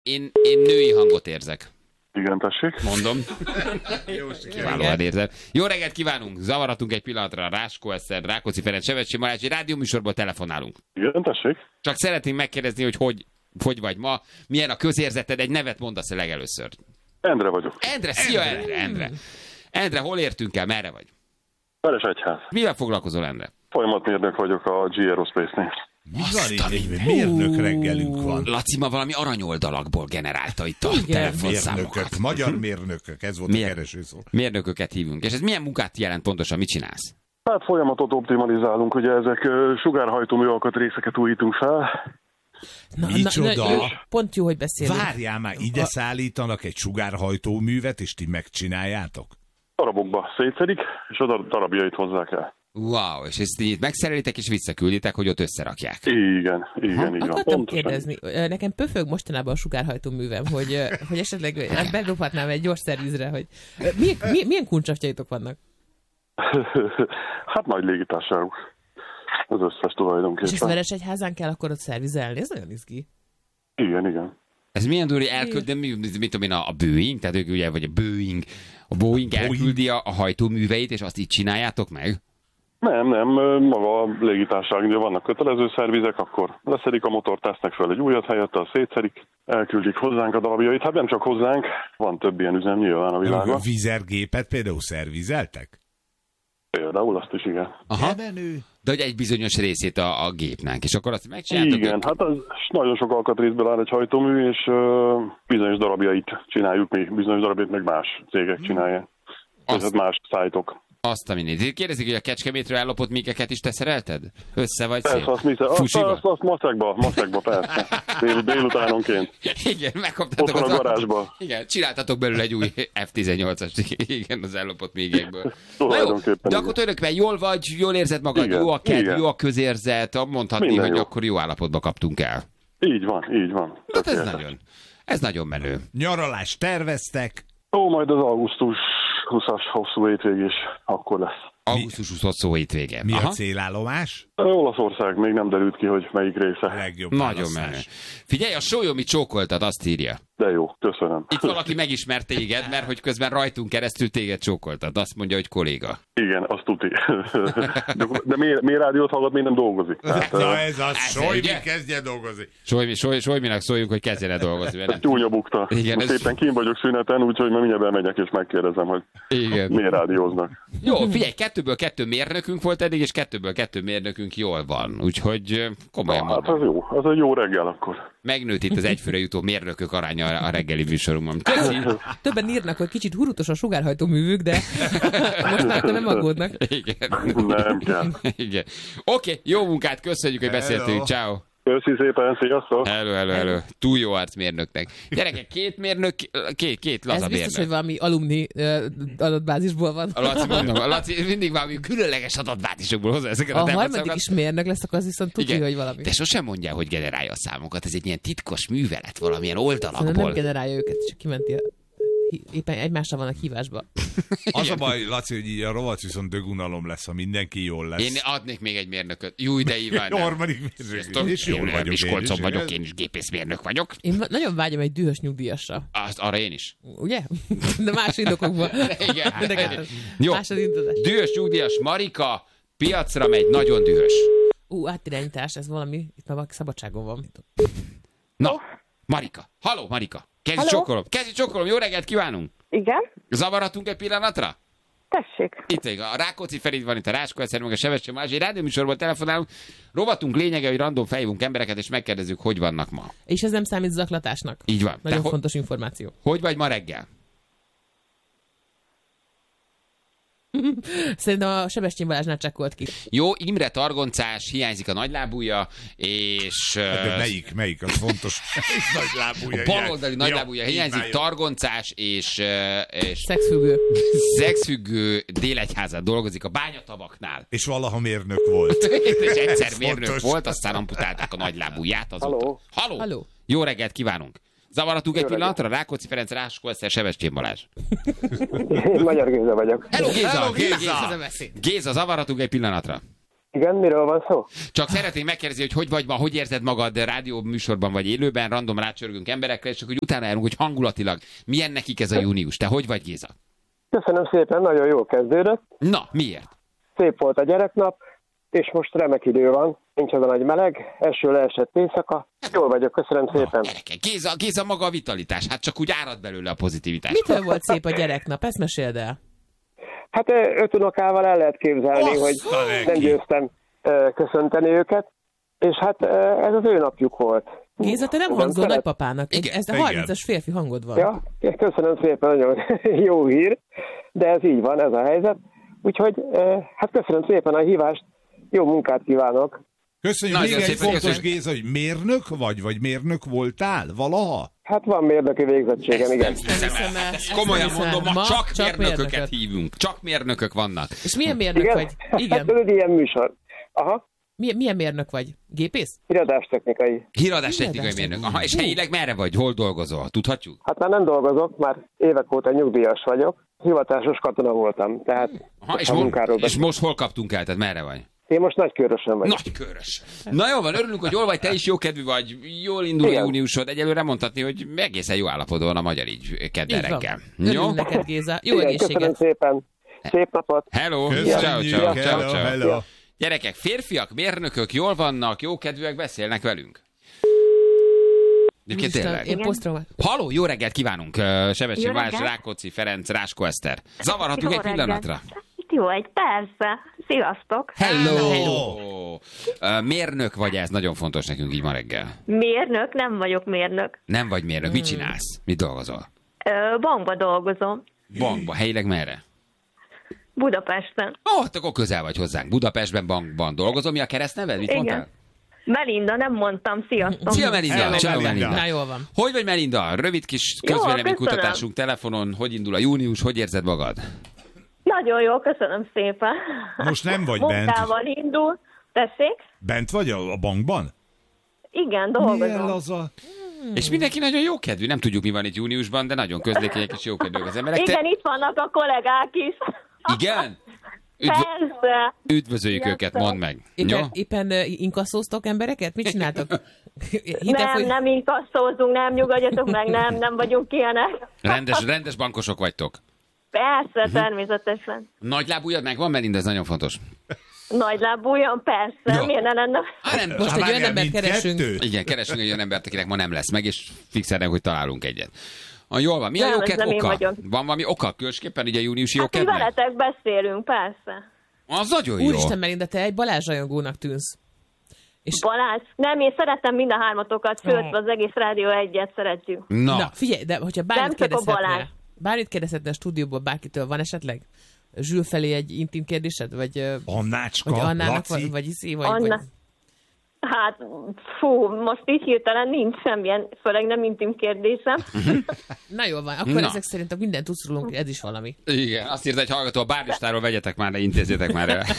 Én női hangot érzek. Igen, tessék. Mondom. Válóan érzem. Jó reggelt kívánunk! Zavaratunk egy pillanatra. Ráskó Eszter, Rákóczi Ferenc, Sebestyén Balázs, egy rádióműsorból telefonálunk. Igen, tessék. Csak szeretnénk megkérdezni, hogy vagy ma, milyen a közérzeted, egy nevet mondasz legelőször. Endre vagyok. Endre, szia Endre. Endre, hol értünk el, merre vagy? Veresegyház. Mivel foglalkozol, Endre? Folyamatmérnök vagyok a G Aerospace-nél. Mi van itt? Egy mérnök reggelünk van. Laci ma valami aranyoldalakból generálta itt a telefonszámokat. Mérnökök, magyar mérnökök, ez volt a keresőszó. Mérnököket hívunk. És ez milyen munkát jelent pontosan, mit csinálsz? Hát folyamatot optimalizálunk, ugye ezek sugárhajtó műalkatrészeket újítunk fel. Micsoda? Pont jó, hogy beszélünk. Várjál már, ide szállítanak egy sugárhajtóművet, és ti megcsináljátok? Darabokba szétszedik, és a darabjait hozzák el. Wow, és ezt így megszerelitek és visszakülditek, hogy ott összerakják. Igen, így van. Akartam kérdezni, nekem pöfög mostanában a sugárhajtóművem, hogy esetleg bedobhatnám egy gyors szervizre, hogy milyen kuncsafjaitok vannak? Hát nagy légitársaságok. Az összes tulajdonképpen. És ezt Veresegyházán kell akkor ott szervizelni? Ez nagyon izgi. Igen. Ez milyen durva, hogy elküld, mit tudom én, a Boeing, tehát ők ugye, vagy a Boeing elküldi a hajtóműveit, és azt így csináljátok meg? Nem, maga a légitársaság, ugye vannak kötelező szervizek, akkor leszedik a motort, tesznek fel egy újat helyette, a szétszedik, elküldik hozzánk a darabjait. Hát nem csak hozzánk, van több ilyen üzem nyilván a világban. A vizergépet például szervizeltek? Például azt is, igen. Aha. De hogy egy bizonyos részét a gépnek, és akkor azt megcsináltok? Igen, hát az nagyon sok alkatrészből áll egy hajtómű, és bizonyos darabjait csináljuk mi, bizonyos darabjait meg más cégek csinálják. Tehát más szájtok. Azt a minit. Kérdezik, hogy a Kecskemétről ellopott mégeket is te szerelted? Össze vagy szép? Persze, azt maszekba, persze. Délutánonként. Igen, megkaptátok a garázsba. Igen, csináltatok belőle egy új F-18-as, igen, az ellopott mégekből. De akkor tulajdonképpen jól vagy, jól érzed magad, igen, jó a kedv, jó a közérzet, mondhatni, minden hogy jó. Akkor jó állapotba kaptunk el. Így van. Hát ez nagyon menő. Nyaralást terveztek? Majd az augusztus 20-as hosszú hétvég is akkor lesz. Augusztus 20 hosszú hétvége. Mi a célállomás? Olaszország, még nem derült ki, hogy melyik része. Legjobb nagyon menő. Figyelj, a Sólyomi csókoltad, azt írja. De jó, köszönöm. Itt valaki megismert téged, mert hogy közben rajtunk keresztül téged csókoltad. Azt mondja, hogy kolléga. Igen, azt tuti. De miért rádiót hallgat, még nem dolgozik? Na ez az, Solymi kezdjen dolgozni. Solyminak szóljunk, hogy kezdjen el dolgozni. Csúnya bukta. Most éppen kín vagyok szüneten, úgyhogy már mindjárt bemegyek és megkérdezem, hogy miért rádióznak. Jó, figyelj, 2-ből 2 mérnökünk volt eddig, és 2-ből 2 mérnökünk jól van. Úgyhogy komolyan mondom. Hát az jó, az egy jó reggel akkor. Megnőtt itt az egyfőre jutó mérnökök aránya a reggeli műsorunkban. Többen írnak, hogy kicsit hurutos a sugárhajtóművük, de most már nem aggódnak. Igen. Nem kell. Igen. Oké, jó munkát, köszönjük, hogy beszéltünk. Ciao. Köszi szépen, sziasztok! Hello. Túl jó arcmérnöknek. Gyerekek, 2 mérnök, két laza mérnök. Ez biztos, hogy valami alumni adatbázisból van. Laci mindig valami különleges adatbázisokból hozza ezeket a harmadik is mérnök lesz, akkor az viszont tudja, hogy valami. De sosem mondja, hogy generálja a számokat. Ez egy ilyen titkos művelet valamilyen oldalakból. Nem generálja őket, csak kimenti éppen egymásra vannak hívásba. Az a baj, Laci, hogy így a rovat viszont dögunalom lesz, ha mindenki jól lesz. Én adnék még egy mérnököt. Jó, de Iván. Harmadik mérnök. És jól vagyok. Miskolcon vagyok, én is gépészmérnök vagyok. Én nagyon vágyom egy dühös nyugdíjasra. Arra én is. Ugye? De más indokokban. Igen. Jó, dühös nyugdíjas Marika piacra megy, nagyon dühös. Átirányítás, ez valami, itt már valaki szabadságon van. Na, Marika. Halló, Marika. Kezdj csokkolom, jó reggelt kívánunk! Igen? Zavarhatunk egy pillanatra? Tessék. Itt a Rákóczi Ferit van, itt a Ráskó Eszter, meg a Sebestyén Balázs. Egy rádióműsorból telefonálunk. Rovatunk lényege, hogy random felhívunk embereket, és megkérdezzük, hogy vannak ma. És ez nem számít zaklatásnak. Így van. Nagyon fontos információ. Hogy vagy ma reggel? Szerintem a Sebestyén Balázsnál csekkolt ki. Jó, Imre targoncás, hiányzik a nagylábúja, és... De melyik az fontos? A baloldali nagylábúja hiányzik, targoncás, és szexfüggő Délegyházán dolgozik a bányatavaknál. És valaha mérnök volt. És egyszer mérnök volt, aztán amputálták a nagylábúját. Halló! Jó reggelt kívánunk! Zavaratunk egy pillanatra? Rákóczi Ferenc, Ráskó Eszter, Sebestyén Balázs. Én Magyar Géza vagyok. Hello, Géza! Géza, zavaratunk egy pillanatra. Igen, miről van szó? Csak szeretném megkérdezni, hogy vagy ma, hogy érzed magad rádió műsorban vagy élőben, random rácsörgünk emberekre, és csak hogy utána járunk, hogy hangulatilag milyen nekik ez a június. Te hogy vagy, Géza? Köszönöm szépen, nagyon jól kezdődött. Na, miért? Szép volt a gyereknap, és most remek idő van, nincs az a nagy meleg, eső leesett éjszaka. Jól vagyok, köszönöm szépen. Géza maga a vitalitás, hát csak úgy árad belőle a pozitivitás. Mitől volt szép a gyereknap? Ezt meséld el. Hát 5 unokával el lehet képzelni, hogy nem győztem köszönteni őket, és hát ez az ő napjuk volt. Géza, te nem hangzol nagypapának. Ez a 30-as férfi hangod van. Ja, köszönöm szépen, nagyon jó hír, de ez így van, ez a helyzet. Úgyhogy hát köszönöm szépen a hívást, jó munkát kívánok. Köszönjük, még egy fontos, Géza, hogy mérnök vagy mérnök voltál valaha? Hát van mérnöki végzettségem, igen. Ezt komolyan mondom, ma csak mérnököket hívunk. Csak mérnökök vannak. És milyen mérnök vagy? Igen. Hát ez egy ilyen műsor. Aha. Milyen mérnök vagy? Gépész? Híradástechnikai. Híradástechnikai mérnök. Aha, és helyileg merre vagy? Hol dolgozol? Tudhatjuk? Hát már nem dolgozok, már évek óta nyugdíjas vagyok. Hivatásos katona voltam, tehát és most hol kaptunk el? Tehát merre vagy? Én most Nagykőrösen vagyok. Nagykőrös. Na jó van, örülünk, hogy jól vagy, te is jókedvű vagy, jól indul a júniusod. Egyelőre mondhatni, hogy egészen jó állapotban van a magyar így kedden reggel. Örülünk neked, Géza. Jó egészséget. Köszönöm szépen. Szép napot. Hello. Ciao. Gyerekek, férfiak, mérnökök jól vannak, jókedvűek, beszélnek velünk. Halló, jó reggelt kívánunk! Sebestyén Balázs, Rákóczi Ferenc, Ráskó Eszter. Zavarhatunk egy pillanatra? Jó, persze. Sziasztok! Hello! Mérnök vagy, ez nagyon fontos nekünk így ma reggel. Mérnök? Nem vagyok mérnök. Nem vagy mérnök. Mit csinálsz? Mit dolgozol? Bankba dolgozom. Bankba? Helyileg merre? Budapesten. Akkor közel vagy hozzánk. Budapestben bankban dolgozom. Mi a keresztneved? Mit mondtál? Melinda, nem mondtam. Sziasztok! Szia Melinda! Ciao Melinda! Na, jól van. Hogy vagy Melinda? Rövid kis közvéleménykutatásunk telefonon. Hogy indul a június? Hogy érzed magad? Nagyon jó, köszönöm szépen. Most nem vagy bent. Munkával indul. Tessék? Bent vagy a bankban? Igen, dolgozom. Milyen laza? És mindenki nagyon jókedvű. Nem tudjuk, mi van itt júniusban, de nagyon közlékenyek és jókedvűek az emberek. Igen, itt vannak a kollégák is. Igen? Persze. Üdvözöljük őket, mondd meg. Éppen inkasszóztok embereket? Mit csináltok? Nem inkasszózunk, nem nyugodjatok meg, nem vagyunk ilyenek. Rendes bankosok vagytok. Persze, természetesen. Nagylábújad megvan, Melinda, ez nagyon fontos. Nagylábújam, persze. Jó. Miért ne lenne? Most egy olyan embert keresünk. Igen, keresünk egy olyan embert, akinek ma nem lesz meg, és fixelnek, hogy találunk egyet. Jól van. Mi a jókedv oka? Van valami oka különösképpen, ugye júniusi jókedvnek? Hát, veletek beszélünk, persze. Az nagyon jó. Úristen, Melinda, te egy Balázs rajongónak tűnsz. És... Balázs? Nem, én szeretem mind a hármatokat, főt az egész Rádió 1-et szeretjük. Na, figyelj, de hogyha bármit kérdezhetne a stúdióból bárkitől, van esetleg Zsül felé egy intim kérdésed? Vagy Annácska, vagy Annának, Laci? vagy Iszi, vagy... Hát, most így hirtelen nincs semmilyen, főleg nem intim kérdésem. Na jól van, akkor ezek szerint mindent tudsz rólunk, ez is valami. Igen, azt írta egy hallgató, a bárlistáról vegyetek már, ne intézzétek már el.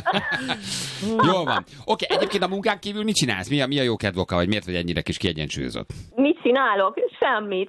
Jól van. Oké, egyébként a munkán kívül mit csinálsz? Mi a jókedv oka, vagy miért vagy ennyire kis kiegyensúlyozott? Mit csinálok? Semmit.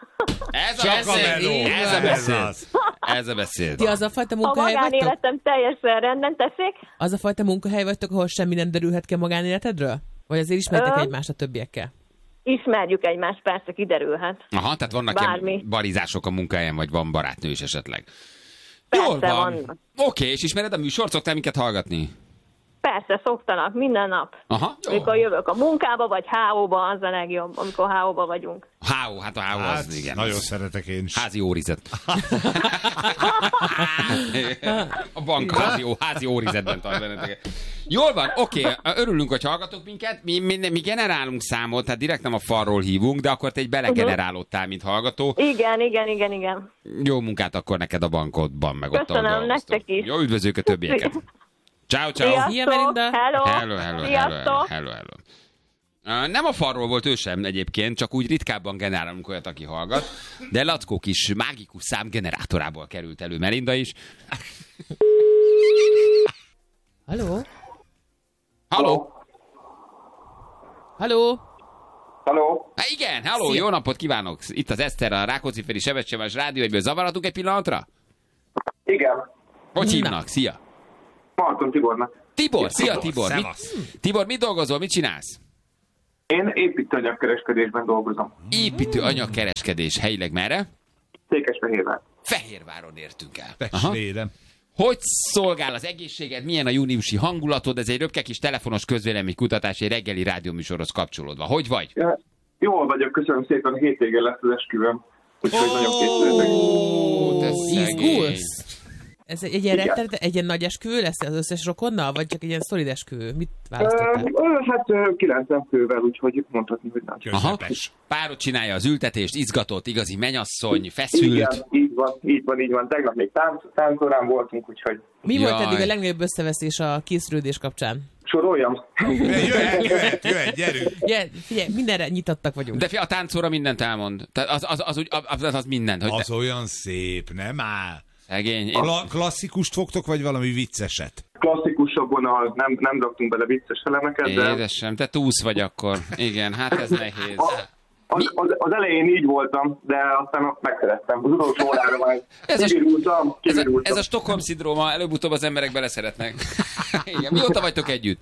Ez a beszéd. Ti az a fajta munkahely vagytok? A magánéletem teljesen rendben, tessék? Az a fajta munkahely vagytok, ahol semmi nem derülhet ki a magánéletedről? Vagy azért ismertek egymást a többiekkel? Ismerjük egymást, persze, kiderülhet. Aha, tehát vannak ilyen barizások a munkahelyen, vagy van barátnő is esetleg. Persze, jól van. vannak. Oké, és ismered a műsort? Szoktál minket hallgatni? Persze, szoktanak, minden nap. Aha, amikor jövök a munkába, vagy HO-ba, az a legjobb, amikor HO-ba vagyunk. HO, hát a HO az, igen. Nagyon szeretek én is. Házi órizet. A bank házi órizetben tart benneteket. Jól van, oké, örülünk, hogy hallgatok minket. Mi generálunk számot, tehát direkt nem a falról hívunk, de akkor te egy belegenerálódtál, mint hallgató. Igen. Jó munkát akkor neked a bankodban, meg ott köszönöm, nektek is. Jó, üdvözlők a többieket. Ciao. Sziasztok, Hello. Nem a falról volt ő sem egyébként, csak úgy ritkábban generálunk olyat, aki hallgat, de Lackó kis mágikus számgenerátorából került elő Melinda is. Halló? Igen, halló, jó napot kívánok! Itt az Eszter, a Rákóczi-Feri Sebestyén Balázs Rádió 1-ből. Zavarhatunk egy pillanatra? Igen. Hogy hívnak? Szia! Marton Tibornak. Tibor, szia Tibor! Tibor, mit dolgozol, mit csinálsz? Én építőanyagkereskedésben dolgozom. Építőanyagkereskedés, helyileg merre? Székesfehérvár. Fehérváron értünk el. Testvérem. Hogy szolgál az egészséged, milyen a júniusi hangulatod? Ez egy röpke kis telefonos közvéleménykutatás, egy reggeli rádióműsorhoz kapcsolódva. Hogy vagy? Ja, jól vagyok, köszönöm szépen, hétvégén lesz az esküvőm. Úgyhogy nagyon készültek. Izgulsz? Ez egy ilyen egy ilyen nagy esküvő lesz az összes rokonnal, vagy csak egy ilyen szolid esküvő? Mit választottál? Hát 90 fővel, úgyhogy mondhatni, hogy nem. Aha. Párod csinálja az ültetést, izgatott, igazi mennyasszony, feszült. Igen, így van. Tegnap még táncorán voltunk, úgyhogy... Mi volt eddig a legnagyobb összeveszés a készülődés kapcsán? Soroljam? Jöhet, gyerünk. Ja, figyelj, mindenre nyitottak vagyunk. De a táncóra mindent elmond. Tehát az mindent. Hogy Az olyan szép, nem áll. Szegény. Klasszikust fogtok, vagy valami vicceset? Klasszikusabban nem raktunk bele vicces elemeket, de... Édesem, te túsz vagy akkor. Igen, hát ez nehéz. Az elején így voltam, de aztán megszerettem. Az utolsó órára már kivirultam. Ez a Stockholm-szindróma, előbb-utóbb az emberek beleszeretnek. Igen. Mióta vagytok együtt?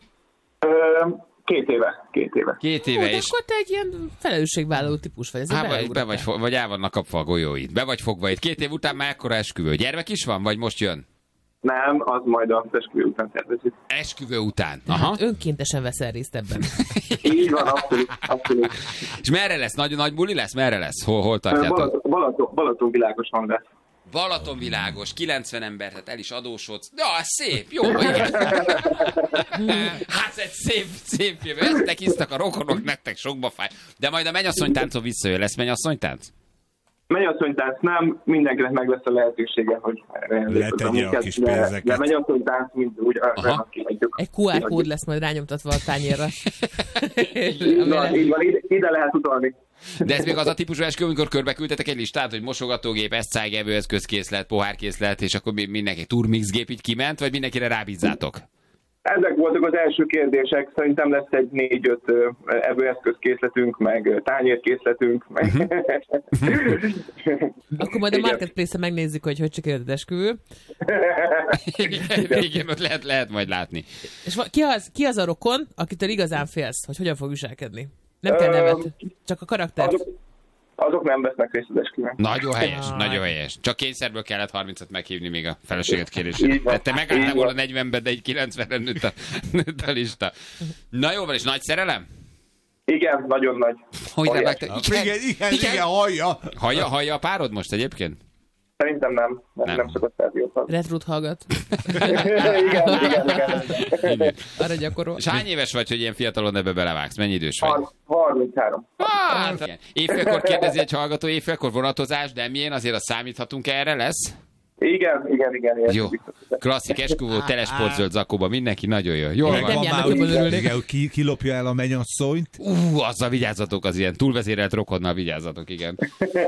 2 éve. 2 éve, és... Akkor te egy ilyen felelősségvállaló típus vagy. Vagy el vannak kapva a golyóid. Be vagy fogva itt. 2 év után már ekkora esküvő. Gyermek is van, vagy most jön? Nem, az majd az esküvő után tervezik. Esküvő után. Aha. Hát önkéntesen veszel részt ebben. Így van, abszolút. És merre lesz? Nagy buli lesz? Merre lesz? Hol tartjátok? Balaton világos van lesz. Balaton világos, 90 ember, tehát el is adósodsz. Ja, szép, jó, igen. Hát ez szép jövő. Eztek isztak a rokonok, nektek sokba fáj. De majd a mennyasszonytáncon visszajön. Lesz mennyasszonytánc? Mennyasszonytánc nem, mindenkinek meg lesz a lehetősége, hogy letegye a kis pénzeket. De mennyasszonytánc mind úgy kihagyjuk. Egy QR kód lesz majd rányomtatva a tányérra. Így van, ide lehet utalni. De ez még az a típusú esküvő, amikor körbeküldtetek egy listát, hogy mosogatógép, eszcájgevőeszközkészlet, pohárkészlet, és akkor mindenki turmixgép így kiment, vagy mindenkire rábízzátok? Ezek voltak az első kérdések, szerintem lesz egy 4-5 evőeszközkészletünk, meg tányérkészletünk. Akkor majd a Marketplace-en megnézzük, hogy sikerült esküvő. Igen, lehet majd látni. És ki az a rokon, akitől igazán félsz, hogy hogyan fog viselkedni? Nem kell nevet, csak a karaktert. Azok nem vesznek részt az esküvőn. Nagyon helyes. Csak kényszerből kellett 30-at meghívni még a feleséget kérésére. Te megálltál volna 40-ben, de egy 90-re nőtt a lista. Na jó van, és nagy szerelem? Igen, nagyon nagy. Hogy nem Igen, hallja. Hallja a párod most egyébként? Szerintem nem szokott rádiót. Retrút hallgat. Igen. Arra gyakorol. És hány éves vagy, hogy ilyen fiatalon ebbe belevágsz? Mennyi idős vagy? 33. Hát, évfélkor kérdezi egy hallgató, évfélkor vonatozás, de milyen azért azt számíthatunk erre lesz? Igen. Jó. Klasszik esküvő, telesportzöld zakóba, mindenki nagyon jó. Jól van. Nem járnak jobban örülni. Kilopja el a mennyasszonyt. Azzal vigyázzatok, az ilyen túlvezérelt rokonnal vigyázzatok, igen.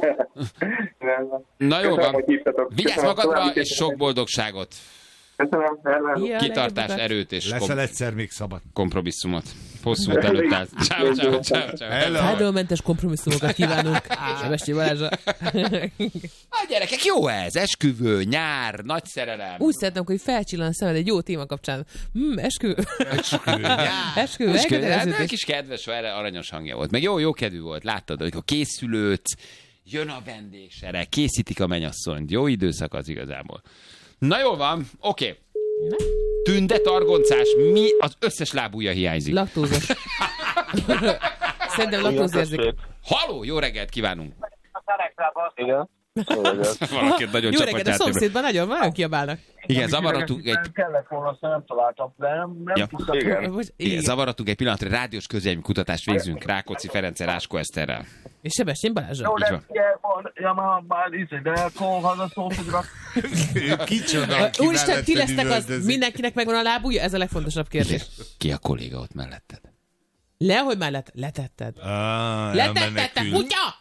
Na jó van. Vigyázz magadra, és sok boldogságot. Köszönöm. Kitartás, erőt és leszel egyszer még szabad. Kompromisszumot. Hosszú út előtt állt. Ciao. Fájdalommentes kompromisszumokat kívánunk. Sebessé Balázsra. Gyerekek, jó ez. Esküvő, nyár, nagy szerelem. Úgy szeretném, hogy felcsillan a szemed egy jó téma kapcsán. Esküvő. Esküvő. Egy kis kedves, erre aranyos hangja volt. Meg jó kedvű volt. Láttad, hogy készülődsz, jön a vendégsere, készítik a mennyasszonyt. Jó időszak az igazából. Na jól van, oké. Tünde, targoncás, mi az összes lábúja hiányzik? Laktózos. Szerintem laktózérzék. Haló, jó reggelt kívánunk. Igen. Valakit nagyon jó reggelt, a szomszédban nagyon kiabálnak. Igen, zavarodtunk egy... Kellett volna, azt nem találtam, de nem tudtam. Igen, zavarodtunk egy pillanatra, rádiós közélmi kutatást végzünk Rákóczi Ferenccel, Áskó Eszterrel. És Sebestyén Balázsra. Jó, de de akkor hallgatom, hogy Kicsoda, úristen, ti lesztek az, mindenkinek megvan a lábúja? Ez a legfontosabb kérdés. Ki a kolléga ott melletted? Hogy már letetted. Letetted, te kutya!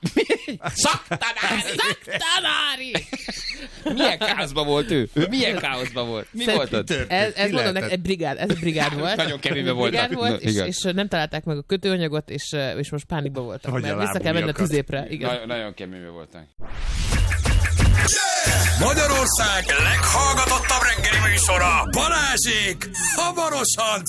Szaktanári! Milyen káoszban volt ő? Milyen káoszban volt? Mi volt ott? Ez mondom neked, ez egy brigád volt. Nagyon keményben voltak. És nem találták meg a kötőanyagot, és most pánikban voltak. Mert vissza kell menni a tüzépre. Nagyon keményben voltak. Magyarország leghallgatottabb reggeli műsora, Balázsék, hamarosan